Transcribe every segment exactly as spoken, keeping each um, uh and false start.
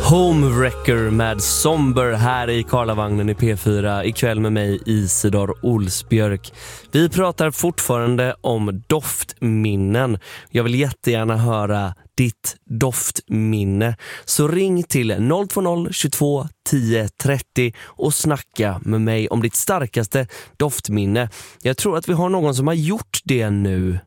Homewrecker med Somber här i Karlavagnen i P fyra. Ikväll med mig Isidor Olsbjörk. Vi pratar fortfarande om doftminnen. Jag vill jättegärna höra ditt doftminne. Så ring till noll två noll tjugotvå tio trettio och snacka med mig om ditt starkaste doftminne. Jag tror att vi har någon som har gjort det nu.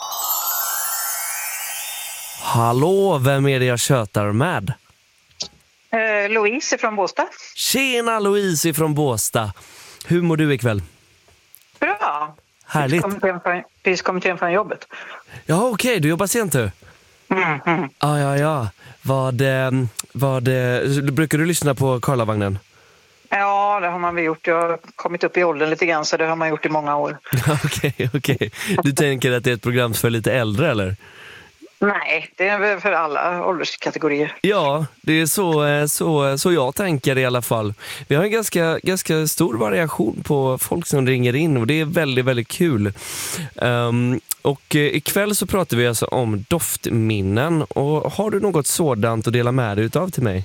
Hallå, vem är det jag tjötar med? Eh, Louise från Båstad. Tjena Louise från Båstad. Hur mår du ikväll? Bra. Härligt. Precis kommit hem från jobbet. Ja, okej. Okay. Du jobbar sent du? Mm, mm. Ah, ja, ja. Vad, vad, brukar du lyssna på Karlavagnen? Ja, det har man väl gjort. Jag har kommit upp i åldern lite grann, så det har man gjort i många år. Okej, okej. Okay, okay. Du tänker att det är ett program för lite äldre, eller? Nej, det är väl för alla ålderskategorier. Ja, det är så, så, så jag tänker i alla fall. Vi har en ganska, ganska stor variation på folk som ringer in och det är väldigt, väldigt kul. Um, och ikväll så pratar vi alltså om doftminnen. Och har du något sådant att dela med dig av till mig?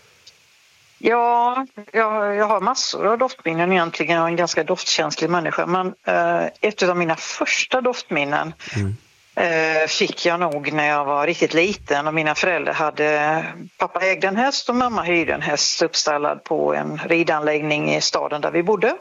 Ja, jag, jag har massor av doftminnen egentligen. Jag är en ganska doftkänslig människa. Men uh, ett av mina första doftminnen mm. fick jag nog när jag var riktigt liten och mina föräldrar hade, pappa ägde en häst och mamma hyrde en häst uppstallad på en ridanläggning i staden där vi bodde.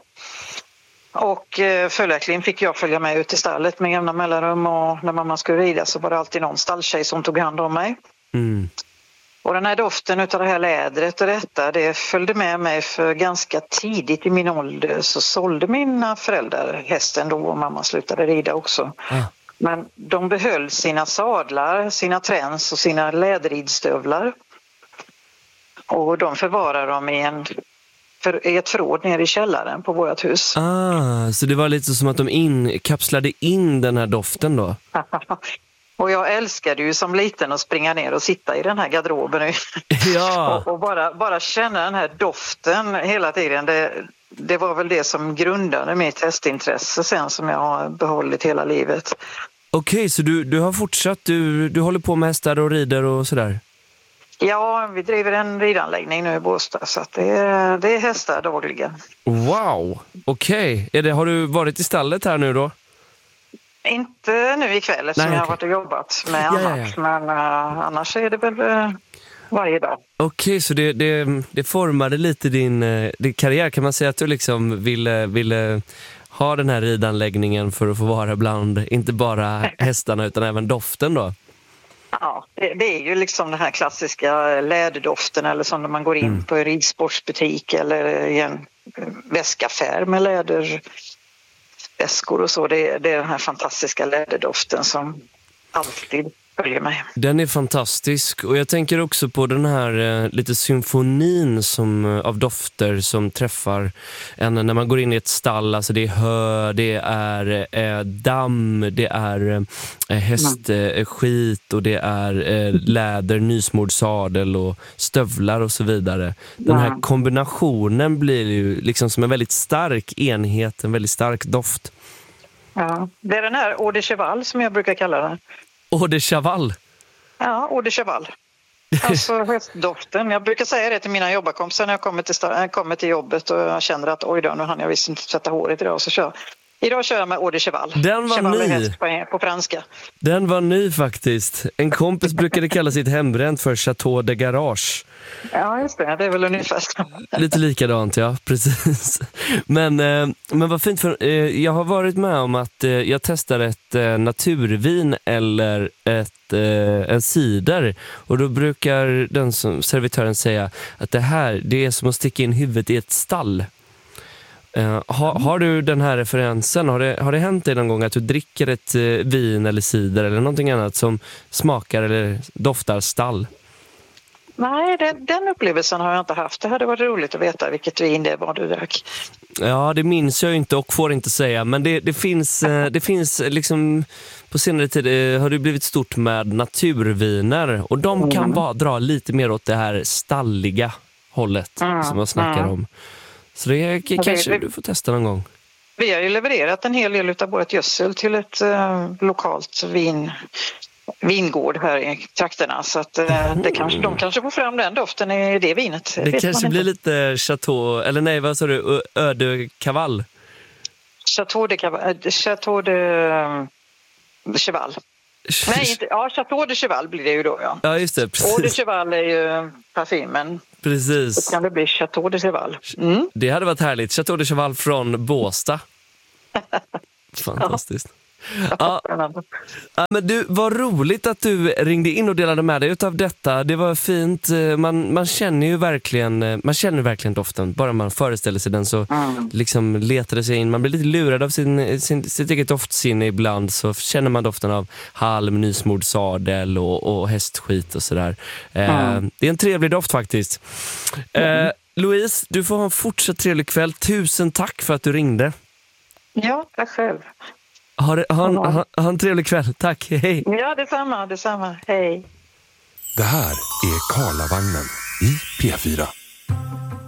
Och följaktligen fick jag följa med ut i stallet med jämna mellanrum, och när mamma skulle rida så var det alltid någon stalltjej som tog hand om mig. Mm. Och den här doften utav det här lädret och detta, det följde med mig för ganska tidigt i min ålder. Så sålde mina föräldrar hästen då och mamma slutade rida också. Ah. Men de behöll sina sadlar, sina träns och sina läderridstövlar. Och de förvarade dem i, en, för, i ett förråd nere i källaren på vårt hus. Ah, så det var lite som att de in, kapslade in den här doften då? Och jag älskade ju som liten att springa ner och sitta i den här garderoben. Ja. och och bara, bara känna den här doften hela tiden. Det, det var väl det som grundade mitt hästintresse sen, som jag har behållit hela livet. Okej, okay, så du, du har fortsatt, du, du håller på med hästar och rider och sådär? Ja, vi driver en ridanläggning nu i Båstad, så att det, är, det är hästar dagligen. Wow, okej. Okay. Har du varit i stallet här nu då? Inte nu ikväll eftersom Nej, okay. jag har varit och jobbat med ja, annat, ja, ja. men uh, annars är det väl uh, varje dag. Okej, okay, så det, det, det formade lite din, uh, din karriär. Kan man säga att du liksom ville, ville ha den här ridanläggningen för att få vara bland inte bara hästarna utan även doften då? Ja, det, det är ju liksom den här klassiska läderdoften, eller som när man går in mm. på en ridsportsbutik eller i en väskaffär med läder väskor och så. Det är, det är den här fantastiska läderdoften som alltid följer mig. Den är fantastisk, och jag tänker också på den här eh, lite symfonin som, eh, av dofter som träffar en när man går in i ett stall. Alltså det är hö, det är eh, damm, det är eh, hästskit eh, och det är eh, läder, nysmord sadel och stövlar och så vidare. Den här kombinationen blir ju liksom som en väldigt stark enhet, en väldigt stark doft. Ja, det är den här eau de cheval som jag brukar kalla den. Eau de cheval? Ja, eau de cheval. Alltså hästdoften. Jag brukar säga det till mina jobbarkompisar när jag kommer till, sta- kommer till jobbet och jag känner att oj då, nu hann jag visst inte tvätta håret idag, så kör Idag kör jag med eau de cheval. Den var cheval ny. Häst på, på franska. Den var ny faktiskt. En kompis brukade kalla sitt hembränt för Chateau de Garage. Ja, just det. Det är väl ungefär. Lite likadant, ja. Precis. Men, eh, men vad fint, för eh, jag har varit med om att eh, jag testar ett eh, naturvin eller ett, eh, en cider. Och då brukar den som servitören säga att det här, det är som att sticka in huvudet i ett stall. Uh, har, har du den här referensen? Har det, har det hänt dig någon gång att du dricker ett uh, vin eller cider eller någonting annat som smakar eller doftar stall? Nej, det, den upplevelsen har jag inte haft. Det hade varit roligt att veta vilket vin det var du drack. Ja, det minns jag inte och får inte säga. Men det, det finns, uh, det finns liksom, på senare tid uh, har det blivit stort med naturviner. Och de mm. kan bara dra lite mer åt det här stalliga hållet mm. som jag snackar mm. om. Så det kanske vi, du får testa någon gång. Vi har ju levererat en hel del av vårt gödsel till ett uh, lokalt vin vingård här i trakterna, så att eh, det kanske, de kanske får fram den doften i det vinet. Det vet kanske man blir inte. lite Chateau, eller nej, vad sa du, Ö- Öde Cavall? Chateau de, Cav- Chateau de de Cheval. Nej, inte, ja, Chateau de Cheval blir det ju då, ja. Ja, just det, Eau de precis. Cheval är ju parfymen. precis. Då kan det bli Chateau de Cheval. Mm. Det hade varit härligt. Chateau de Cheval från Båstad. Fantastiskt. Ja, ja, men du, vad roligt att du ringde in och delade med dig utav detta. Det var fint. Man, man känner ju verkligen, man känner verkligen doften. Bara man föreställer sig den så Mm. liksom letar det sig in. Man blir lite lurad av sin, sin, sitt eget doftsinne ibland. Så känner man doften av halm, nysmord sadel och, och hästskit och sådär. Mm. Eh, det är en trevlig doft faktiskt. Eh, Louise, du får ha en fortsatt trevlig kväll. Tusen tack för att du ringde. Ja, tack själv. Ha, det, ha, en, ha, ha en trevlig kväll. Tack, hej. Ja, detsamma, detsamma. Hej. Det här är Karlavagnen i P fyra.